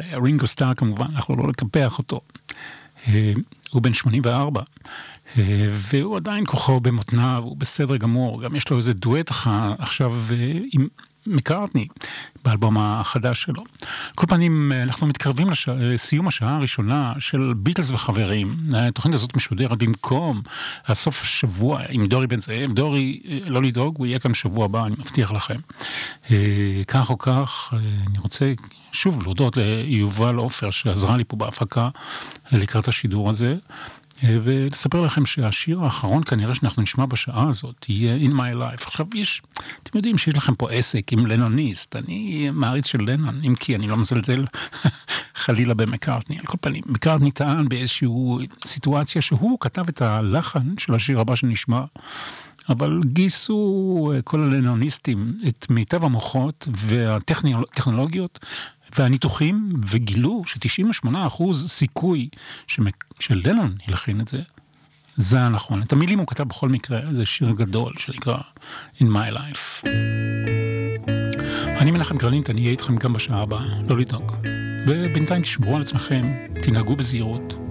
רינגו סטאר כמובן, אנחנו לא לקפח אותו. הוא בן 84, והוא עדיין כוחו במותניו, הוא בסדר גמור, גם יש לו איזה דואט עכשיו עם מקארטני, באלבום החדש שלו. כל פעמים אנחנו מתקרבים לסיום השעה הראשונה של ביטלס וחברים. התוכנית הזאת משודרת במקום הסוף השבוע עם דורי בן זאב. דורי, לא לדאוג, הוא יהיה כאן שבוע הבא, אני מבטיח לכם. כך או כך, אני רוצה שוב להודות ליובל עופר שעזרה לי פה בהפקה לקראת השידור הזה. ולספר לכם שהשיר האחרון כנראה שאנחנו נשמע בשעה הזאת יהיה In My Life. עכשיו אתם יודעים שיש לכם פה עסק עם לנוניסט, אני מעריץ של לנון, אם כי אני לא מזלזל חלילה במקארטני. על כל פנים, מקארטני טען באיזושהי סיטואציה שהוא כתב את הלחן של השיר הבא שנשמע, אבל גייסו כל הלנוניסטים את מיטב המוחות והטכנולוגיות והניתוחים, וגילו ש98% סיכוי שלנון ילחין את זה, זה הנכון. את המילים הוא כתב בכל מקרה, זה שיר גדול שנקרא In My Life. אני מנחם גרלינט, אני אהיה איתכם גם בשעה הבאה, לא לדאוג. ובינתיים תשמרו על עצמכם, תנהגו בזהירות.